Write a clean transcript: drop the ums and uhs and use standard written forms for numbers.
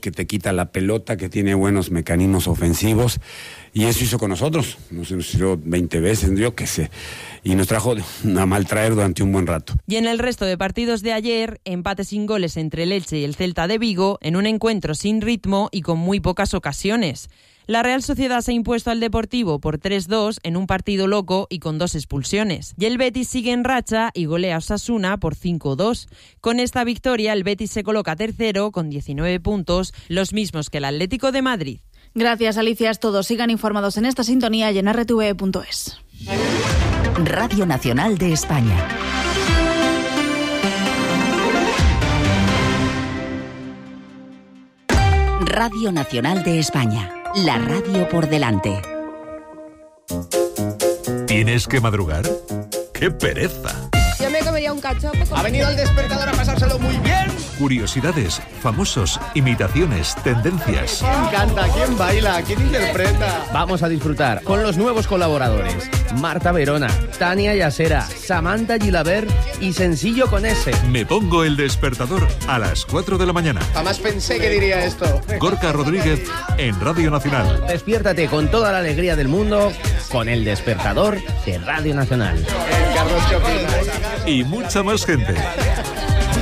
que te quita la pelota, que tiene buenos mecanismos ofensivos, y eso hizo con nosotros. Nos hizo 20 veces, yo qué sé, y nos trajo a maltraer durante un buen rato. Y en el resto de partidos de ayer, empate sin goles entre el Elche y el Celta de Vigo, en un encuentro sin ritmo y con muy pocas ocasiones. La Real Sociedad se ha impuesto al Deportivo por 3-2 en un partido loco y con 2 expulsiones. Y el Betis sigue en racha y golea a Osasuna por 5-2. Con esta victoria, el Betis se coloca tercero con 19 puntos, los mismos que el Atlético de Madrid. Gracias, Alicia. Es todo. Sigan informados en esta sintonía y en rtve.es. Radio Nacional de España. Radio Nacional de España. La radio por delante. ¿Tienes que madrugar? ¡Qué pereza! Yo me comería un cachopo. ¿Ha venido el despertador a pasárselo muy bien? Curiosidades, famosos, imitaciones, tendencias. ¿Quién canta? ¿Quién baila? ¿Quién interpreta? Vamos a disfrutar con los nuevos colaboradores. Marta Verona, Tania Yasera, Samantha Gilabert y Sencillo con S. Me pongo el despertador a las 4 de la mañana. Jamás pensé que diría esto. Gorka Rodríguez en Radio Nacional. Despiértate con toda la alegría del mundo con el despertador de Radio Nacional. Y mucha más gente.